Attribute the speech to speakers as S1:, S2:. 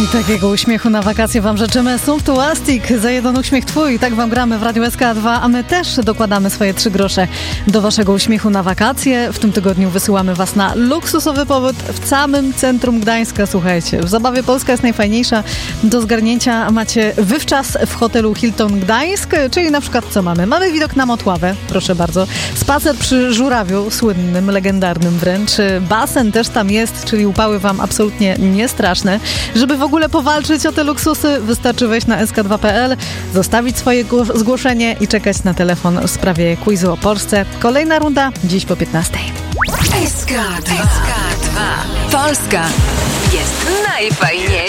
S1: I takiego uśmiechu na wakacje wam życzymy. Sumptuastic, za jeden uśmiech twój. Tak wam gramy w Radiu SK2, a my też dokładamy swoje 3 grosze do waszego uśmiechu na wakacje. W tym tygodniu wysyłamy was na luksusowy pobyt w samym centrum Gdańska. Słuchajcie, w zabawie Polska jest najfajniejsza. Do zgarnięcia macie wywczas w hotelu Hilton Gdańsk, czyli na przykład co mamy? Mamy widok na Motławę, proszę bardzo. Spacer przy Żurawiu, słynnym, legendarnym wręcz. Basen też tam jest, czyli upały wam absolutnie nie straszne. Żeby w ogóle powalczyć o te luksusy, wystarczy wejść na sk2.pl, zostawić swoje zgłoszenie i czekać na telefon w sprawie quizu o Polsce. Kolejna runda dziś po 15.
S2: SK2. Polska jest najfajniejsza.